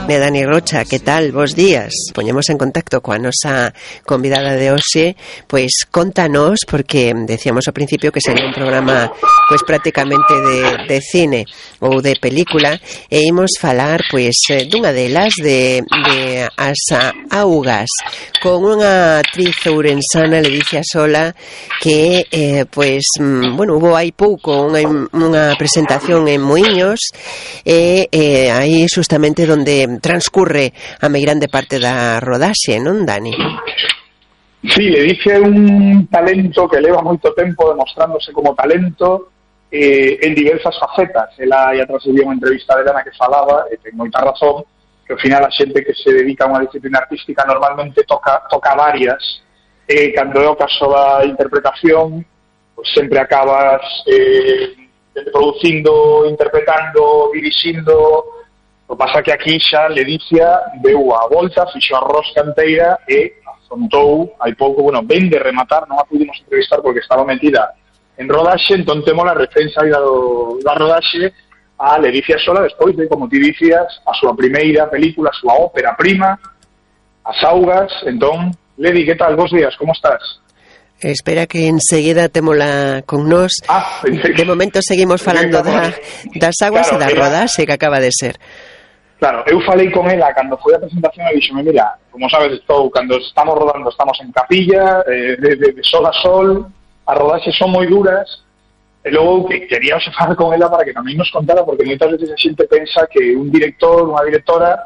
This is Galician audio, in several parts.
Dani Rocha, que tal? Bos días. Poñemos en contacto coa nosa convidada de hoxe, pois contanos, porque decíamos ao principio que sería un programa pois prácticamente de cine ou de película, e imos falar pois dunha delas de As Augas, con unha actriz ourensana, Ledicia Sola, que pois, bueno, hubo hai pouco unha presentación en Muiños, e aí justamente donde transcurre a moi grande parte da rodaxe, non, Dani? Sí, Ledicia é un talento que leva moito tempo demostrándose como talento en diversas facetas. Ela ya transcribiu unha entrevista de Ana que falaba, e ten moita razón, que ao final a xente que se dedica a unha disciplina artística normalmente toca varias, e cando é o caso da interpretación, pues sempre acabas producindo, interpretando, dirixindo. O que pasa que aquí xa Ledicia deu a volta, fixo a rosca enteira e afrontou hai pouco, bueno, ven de rematar, non a pudimos entrevistar porque estaba metida en rodaxe, entón temos a referencia da rodaxe a Ledicia Sola despois de, como ti dicías, a súa primeira película, a súa ópera prima, As Augas. Entón, Ledi, que tal? Bos días, como estás? Espera que enseguida témola con nós. De momento seguimos falando das augas, claro, e da rodaxe que acaba de ser. Claro, eu falei con ela cando foi a presentación e dixome, mira, como sabes, cando estamos rodando estamos en capilla, de sol a sol, as rodaxes son moi duras, e logo que queríamos falar con ela para que tamén nos contara, porque moitas veces a xente pensa que un director, unha directora,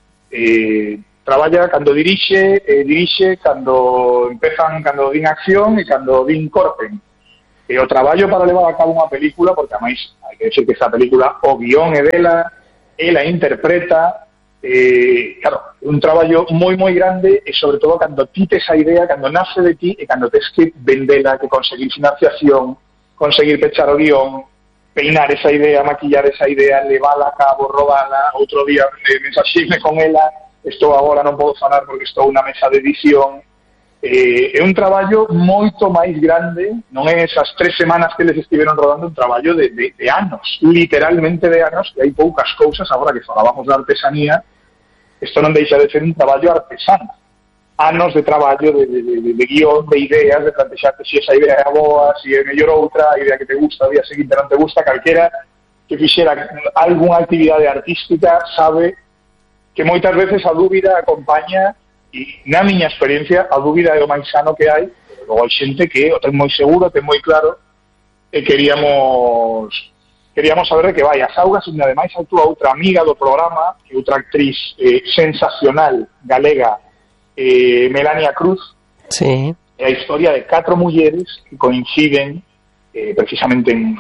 traballa cando dirixe cando empezan, cando din acción e cando din corten. E o traballo para levar a cabo unha película, porque a máis hai que decir que esa película, o guión é dela, ela interpreta, claro, un traballo moi grande, e sobre todo cando ti tes a idea, cando nace de ti e cando tes que vendela, que conseguir financiación, conseguir pechar o guión, peinar esa idea, maquillar esa idea, levala a cabo, rodala. Outro día mensaxeime con ela, estou agora non podo falar porque estou na mesa de edición. É un traballo moito máis grande, non é esas 3 semanas que eles estiveron rodando, un traballo de anos, literalmente de anos, e hai poucas cousas. Agora que falábamos de artesanía, isto non deixa de ser un traballo artesano, anos de traballo, de guión, de ideas, de plantexarte se esa idea é boa, se é mellor outra, a idea que te gusta, o día seguinte non te gusta. Calquera que fixera algunha actividade artística sabe que moitas veces a dúbida acompaña. E na miña experiencia a dúbida é o máis sano que hai, pero logo hai xente que o ten moi seguro, ten moi claro, e queríamos saber de que vai. As Augas, onde ademais actúa outra amiga do programa, que outra actriz sensacional galega, Melania Cruz. Sí. É a historia de 4 mulleres que coinciden precisamente en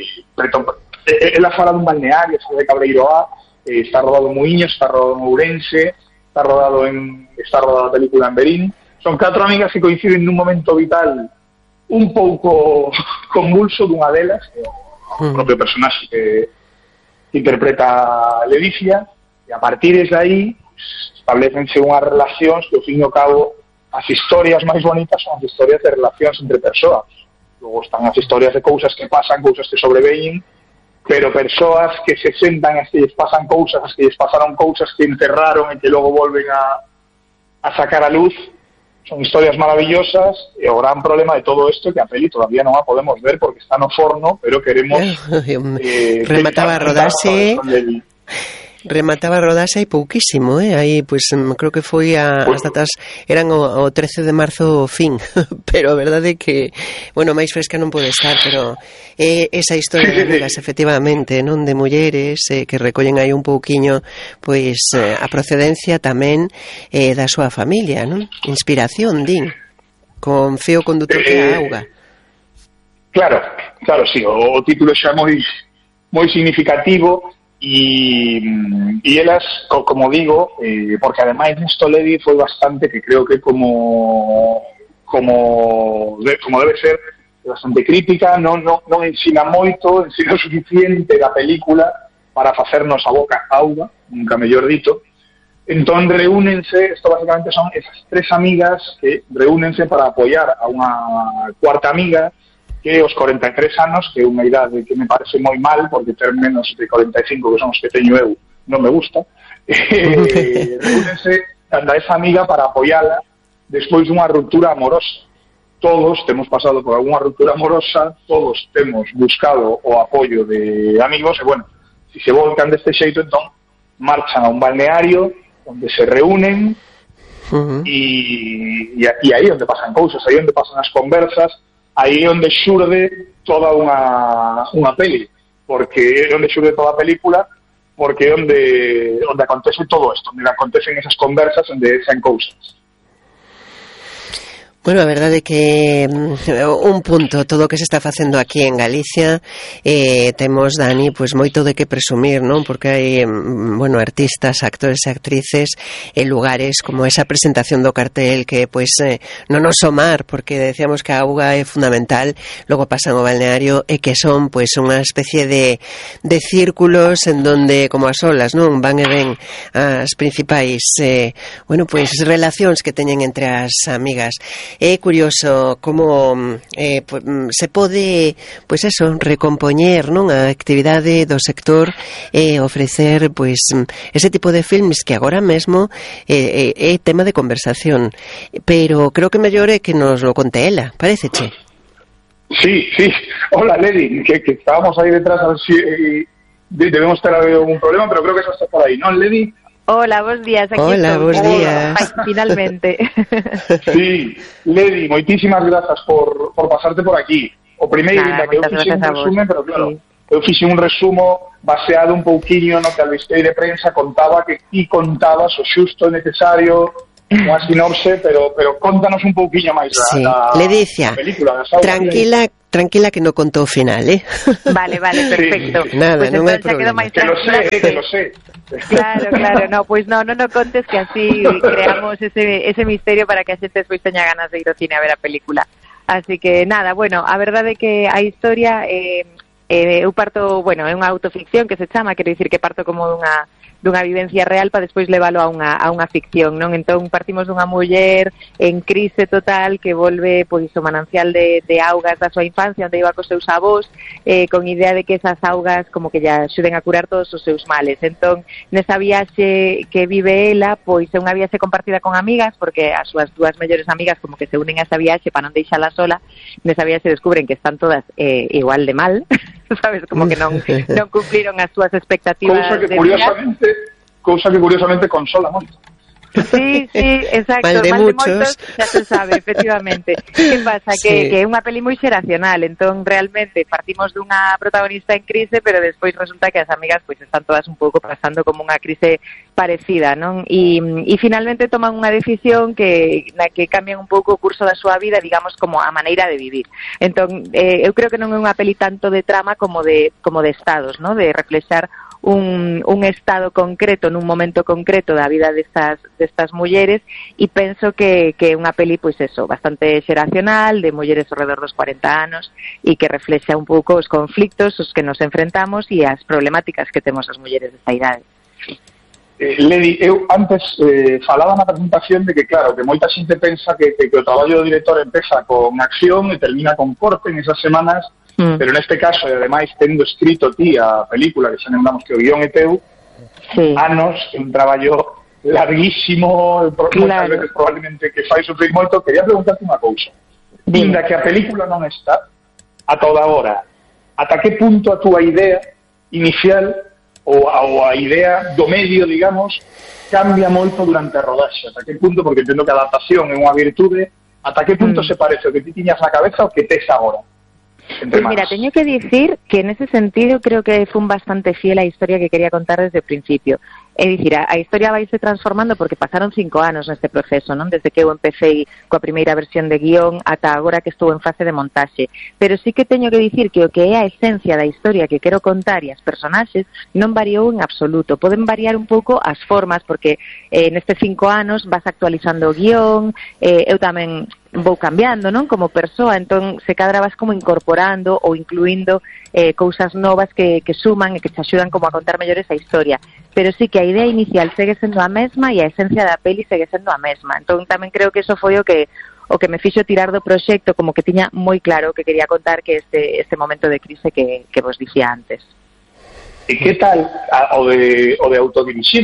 ela fala dun balneario, de Cabreiroá, está rodado en Muiños, está rodado en Ourense, está rodada a película en Berín. Son 4 amigas que coinciden nun momento vital un pouco convulso dunha delas, o propio personaxe que interpreta Ledicia, e a partir de aí establecense unhas relacións que, ao fin e ao cabo, as historias máis bonitas son as historias de relacións entre persoas. Logo están as historias de cousas que pasan, cousas que sobreveñen, pero persoas que se sentan, as que lles pasan cousas, as que lles pasaron cousas que enterraron e que logo volven a sacar a luz, son historias maravillosas. E o gran problema de todo isto é que a peli todavía non a podemos ver porque está no forno, pero queremos remataba a rodarse hai pouquísimo, aí, pois, creo que foi as datas eran o 13 de marzo fin, pero a verdade é que, bueno, máis fresca non pode estar, pero esa historia de amigas, efectivamente, non, de mulleres que recollen aí un pouquiño, pois, a procedencia tamén da súa familia, non? Inspiración, din, con feo condutor que a auga. Claro, sí, o título xa moi significativo. E elas, como digo, porque ademais nesto Ledi foi bastante, que creo que como debe ser, bastante crítica, non ensina moito, ensina o suficiente da película para facernos a boca auga, nunca mellor dito. Entón reúnense, isto basicamente son esas 3 amigas que reúnense para apoiar a unha cuarta amiga que aos 43 anos, que é unha idade que me parece moi mal, porque ter menos de 45, que son os que teño eu, non me gusta, reúnense anda esa amiga para apoiala despois dunha ruptura amorosa. Todos temos pasado por algunha ruptura amorosa, todos temos buscado o apoio de amigos, e bueno, se volcan deste xeito, entón marchan a un balneario onde se reúnen e aí onde pasan cousas, aí onde pasan as conversas, aí onde xurde toda unha peli, porque onde xurde toda a película, porque onde acontece todo isto, onde acontecen esas conversas, onde saen cousas. Bueno, a verdade é que un punto todo o que se está facendo aquí en Galicia, temos, Dani, pois moito de que presumir, non? Porque hai, bueno, artistas, actores e actrices en lugares como esa presentación do cartel que, pois, non nos somar, porque decíamos que a auga é fundamental, logo pasan o balneario e que son, pois, unha especie de círculos en donde, como as olas, non? Van e ven as principais, bueno, pois, relacións que teñen entre as amigas. É curioso como se pode, pois eso, recompoñer, non, a actividade do sector e ofrecer, pois, ese tipo de filmes que agora mesmo é tema de conversación, pero creo que mellor é que nos lo conte ela, paréceche? Sí. Hola, Ledi, que estábamos aí detrás a ver si debemos ter algún problema, pero creo que eso está por aí, non, Ledi? Hola, bons días. Aquí hola, estou. Bons días. Ay, finalmente. Sí, Ledi, moitísimas grazas por pasarte por aquí. O primeiro, que eu fixe un resumen, pero claro, eu fixe un resumo baseado un pouquiño no que a listei de prensa contaba que ti contabas o xusto necesario, unha sinopse, pero contanos un pouquiño máis da película. Tranquila que no contou o final, Vale, perfecto. Sí. Nada, pues non hai problema. Que lo sé. Claro, no, pois non contes, que así creamos ese misterio para que a xente despois teña ganas de ir ao cine a ver a película. Así que nada, bueno, a verdade é que a historia eu parto, bueno, é unha autoficción que se chama, quero dicir que parto como dunha vivencia real para despois leválo a unha ficción, non? Entón partimos dunha muller en crise total que volve, pois, o manancial de augas da súa infancia, onde iba cos seus avós, con idea de que esas augas como que lla axuden a curar todos os seus males. Entón, nesa viaxe que vive ela, pois é unha viaxe compartida con amigas, porque as súas dúas mellores amigas como que se unen a esa viaxe para non deixala sola. Nesa viaxe descubren que están todas igual de mal, sabes, como que non cumpliron as súas expectativas. Cousa que curiosamente consola moito. Sí, exacto. Mal de muchos. Ya se sabe, efectivamente. Que pasa? Sí. Que é unha peli moi xeracional, entón realmente partimos dunha protagonista en crise, pero despois resulta que as amigas pois están todas un pouco pasando como unha crise parecida, non? E finalmente toman unha decisión na que cambian un pouco o curso da súa vida, digamos, como a maneira de vivir. Entón, eu creo que non é unha peli tanto de trama como de estados, non? De reflexar un estado concreto nun momento concreto da vida destas mulleres, e penso que é unha peli, pois eso, bastante xeracional, de mulleres ao redor dos 40 anos, e que reflexa un pouco os conflictos os que nos enfrentamos e as problemáticas que temos as mulleres desta idade. Ledi, eu antes falaba na presentación de que, claro, que moita xente pensa que o traballo do director empeza con acción e termina con corte en esas semanas. Pero neste caso, e ademais tendo escrito ti a película, que xa lembramos que o guión é teu, anos, un traballo larguísimo, moitas veces probablemente que fai sufrir moito. Quería preguntarte unha cousa. Inda que a película non está, a toda hora, ata que punto a túa idea inicial ou a idea do medio, digamos, cambia moito durante a rodaxe? Ata que punto, porque entendo que a adaptación é unha virtude, ata que punto se parece o que ti tiñas na cabeza ao que tes agora? Pues mira, teño que dicir que en ese sentido creo que fun bastante fiel á historia que quería contar desde o principio. É dicir, a historia vaise transformando porque pasaron 5 anos neste proceso, non? Desde que eu empecé coa primeira versión de guión ata agora que estou en fase de montaxe. Pero sí que teño que dicir que o que é a esencia da historia que quero contar e as personaxes non variou en absoluto. Poden variar un pouco as formas, porque nestes 5 anos vas actualizando o guión, eu tamén vou cambiando, non? Como persoa, entón se cadra vas como incorporando ou incluindo cousas novas que suman e que te axudan como a contar mellor esa historia. Pero sí que a idea inicial segue sendo a mesma e a esencia da peli segue sendo a mesma. Entón tamén creo que eso foi o que me fixo tirar do proxecto, como que tiña moi claro que quería contar que este momento de crise que vos dicía antes. E que tal o de autodirixirte?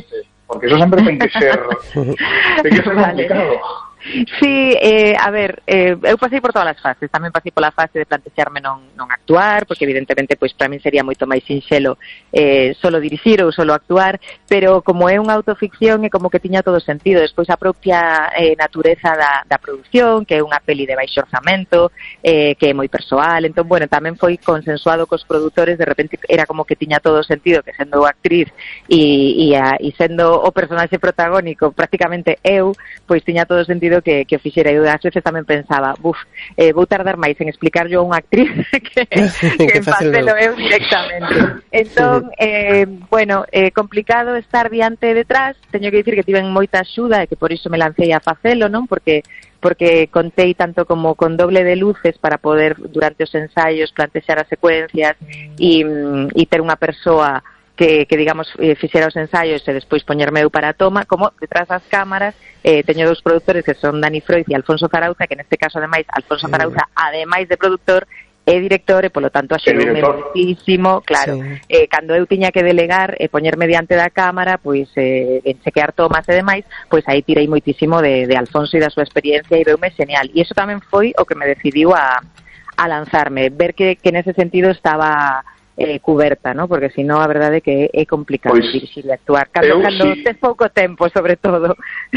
porque eso sempre ten que ser complicado. Sí, a ver, eu pasei por todas as fases, tamén pasei pola fase de plantexarme non actuar, porque evidentemente pois para min sería moito máis sinxelo solo dirixir ou solo actuar, pero como é unha autoficción é como que tiña todo sentido. Despois a propia natureza da produción, que é unha peli de baixo orzamento, que é moi persoal, entón, bueno, tamén foi consensuado cos produtores, de repente era como que tiña todo sentido que sendo actriz e sendo o personaxe protagónico prácticamente eu, pois tiña todo sentido que o fixera. Eu ás veces tamén pensaba, vou tardar máis en explicar yo a unha actriz que en facelo eu directamente. Entón, bueno, complicado estar diante e detrás. Teño que dicir que tiven moita axuda e que por iso me lancei a facelo, non? Porque contei tanto como con doble de luces para poder durante os ensaios plantexar as secuencias e ter unha persoa que digamos, fixera os ensaios e despois poñerme eu para a toma, como detrás das cámaras teño dous produtores que son Dani Froiz e Alfonso Zarauza, que neste caso, ademais, Alfonso Zarauza, ademais de produtor, é director e, polo tanto, axudoume muchísimo, claro. Sí. Cando eu tiña que delegar e poñerme diante da cámara, pois, en chequear tomas e demais, pois aí tirei moitísimo de Alfonso e da súa experiencia e veume genial. E iso tamén foi o que me decidiu a lanzarme, ver que nese sentido estaba cuberta, ¿no? Porque si no, a verdade é que é complicado dirixir e actuar cando tes pouco tempo, sobre todo.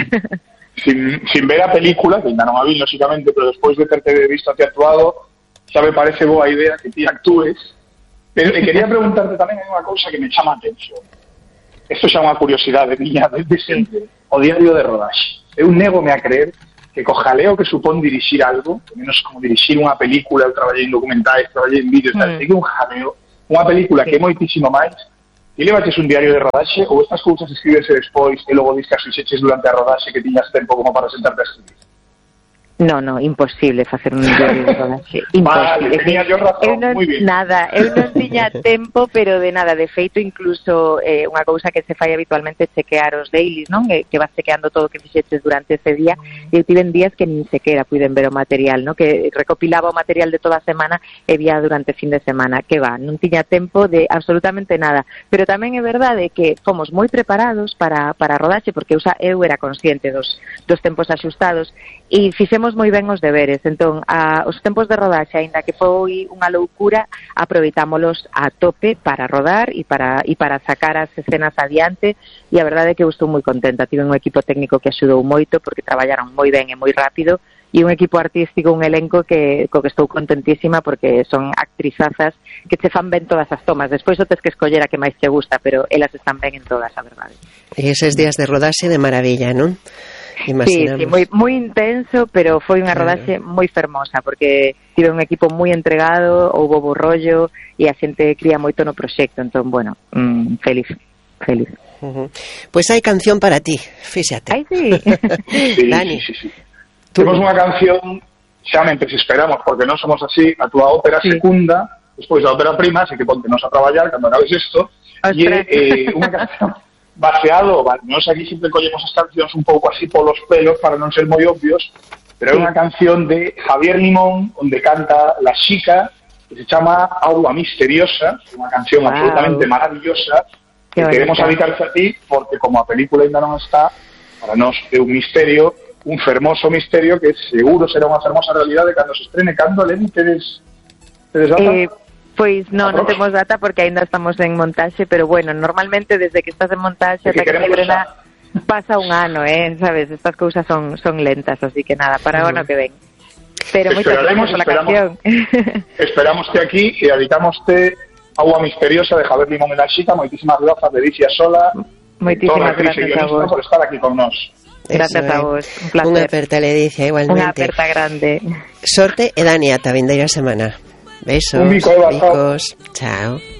Sin ver a película, que ainda non a vi, lógicamente, pero despois de terte visto a ti actuado, xa me parece boa idea que ti actúes. Pero quería preguntarte tamén unha cousa que me chama a atención. Isto xa é unha curiosidade miña desde sempre. O diario de rodaxe. Eu négome a creer que co jaleo que supón dirixir algo, menos como dirixir unha película, eu traballei en documentais, traballei en vídeos, tal, que un jaleo, unha película que é moitísimo máis, e levaches un diario de rodaxe ou estas cousas escribese despois e logo dis que as fixeches durante a rodaxe que tiñas tempo como para sentarte a escribir? No, imposible facer un diario de rodaxe. Imposible. Vale, teña yo razón, moi bien. Eu non tiña tempo, pero de nada. De feito, incluso unha cousa que se fai habitualmente é chequear os dailies, non? Que vas chequeando todo o que fixeches durante ese día. Eu tiven días que nin sequera puiden ver o material, non? Que recopilaba o material de toda a semana e vía durante fin de semana. Que va, non tiña tempo de absolutamente nada. Pero tamén é verdade que fomos moi preparados para a rodaxe, porque eu era consciente dos tempos axustados e fixemos moi ben os deberes. Entón, os tempos de rodaxe, aínda que foi unha loucura, aproveitámolos a tope para rodar e para sacar as escenas adiante, e a verdade é que eu estou moi contenta. Tive un equipo técnico que axudou moito porque traballaron moi ben e moi rápido, e un equipo artístico, un elenco co que estou contentísima porque son actrizazas que che fan ben todas as tomas. Despois o tes que escoller a que máis te gusta, pero elas están ben en todas, a verdade. E eses días de rodaxe de maravilla, non? Sí, moi intenso, pero foi unha rodaxe moi fermosa, porque tive un equipo moi entregado, houbo bo rollo e a xente cría moito no proxecto, entón, bueno, feliz. Pois hai canción para ti, fíxate. Ai, sí. Dani. Sí. Temos unha canción, xa mentres esperamos, porque non somos así, a túa ópera secunda, despois da ópera prima, así que pontenos a traballar cando acabes isto, e unha canción baseado, nós aquí sempre collemos as cancións un pouco así polos pelos para non ser moi obvios, pero é unha canción de Javier Limón onde canta La Xica, que se chama Agua Misteriosa, unha canción absolutamente maravillosa que queremos dedicarse a ti porque como a película ainda non está, para nós é un misterio, un fermoso misterio que seguro será unha fermosa realidade cando se estrene. Cando, Leni, tedes data? Pois non temos data porque ainda estamos en montaxe, pero bueno, normalmente desde que estás en montaxe ata que se estrena pasa un ano, sabes, estas cousas son lentas, así que nada, para o ano que ven. Pero moitas gracias pola canción. Esperamos que aquí e editamoste Agua Misteriosa de Javier Limón e La Xica. Moitísimas grazas, Leticia Sola. Moitísimas gracias a vos por estar aquí con nós. Gracias a vos, un placer. Unha aperta, Leticia, igualmente. Unha aperta grande. Sorte e Dani, ata vindeira semana. Besos, bicos, chao.